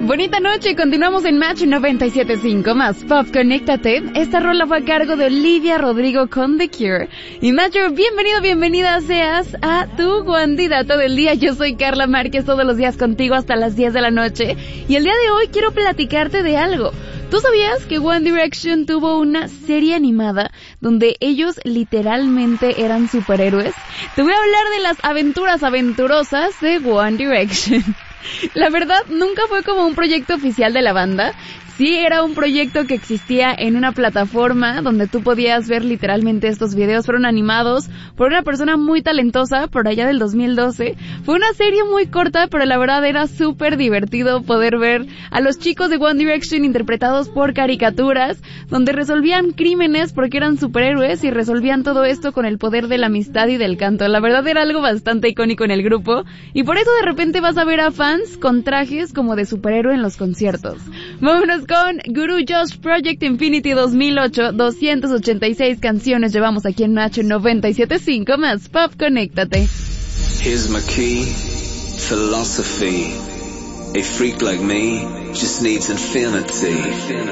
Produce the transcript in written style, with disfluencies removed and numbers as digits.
Bonita noche, continuamos en Match 97.5 más Pop, conéctate. Esta rola fue a cargo de Olivia Rodrigo con The Cure. Y Matcher, bienvenida seas a tu candidato del día. Yo soy Carla Márquez, todos los días contigo hasta las 10 de la noche. Y el día de hoy quiero platicarte de algo. ¿Tú sabías que One Direction tuvo una serie animada donde ellos literalmente eran superhéroes? Te voy a hablar de las aventuras aventurosas de One Direction. La verdad, nunca fue como un proyecto oficial de la banda. Sí, era un proyecto que existía en una plataforma donde tú podías ver literalmente estos videos. Fueron animados por una persona muy talentosa por allá del 2012. Fue una serie muy corta, pero la verdad era súper divertido poder ver a los chicos de One Direction interpretados por caricaturas, donde resolvían crímenes porque eran superhéroes y resolvían todo esto con el poder de la amistad y del canto. La verdad era algo bastante icónico en el grupo y por eso de repente vas a ver a fans con trajes como de superhéroe en los conciertos. Vámonos con Guru Josh Project Infinity 2008, 286 canciones llevamos aquí en Nacho 97.5 más Pop, conéctate. Here's my key, philosophy. A freak like me just needs infinity.